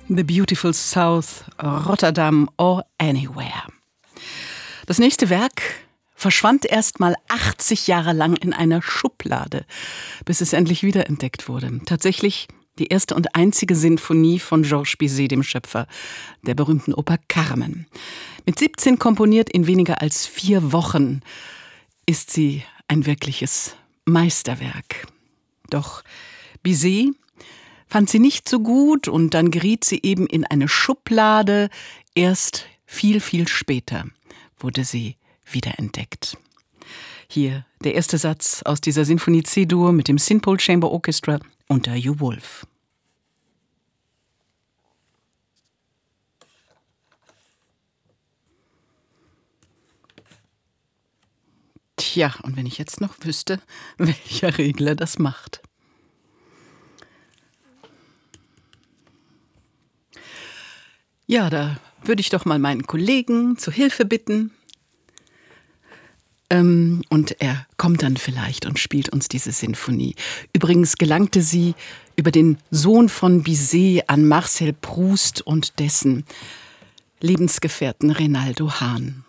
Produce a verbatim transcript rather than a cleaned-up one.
The Beautiful South, Rotterdam or Anywhere. Das nächste Werk verschwand erst mal achtzig Jahre lang in einer Schublade, bis es endlich wiederentdeckt wurde. Tatsächlich die erste und einzige Sinfonie von Georges Bizet, dem Schöpfer der berühmten Oper Carmen. Mit siebzehn komponiert in weniger als vier Wochen ist sie ein wirkliches Meisterwerk. Doch Bizet fand sie nicht so gut und dann geriet sie eben in eine Schublade. Erst viel, viel später wurde sie wiederentdeckt. Hier der erste Satz aus dieser Sinfonie C-Dur mit dem Sinpol Chamber Orchestra unter Hugh Wolf. Tja, und wenn ich jetzt noch wüsste, welcher Regler das macht. Ja, da würde ich doch mal meinen Kollegen zu Hilfe bitten. Ähm, und er kommt dann vielleicht und spielt uns diese Sinfonie. Übrigens gelangte sie über den Sohn von Bizet an Marcel Proust und dessen Lebensgefährten Reynaldo Hahn.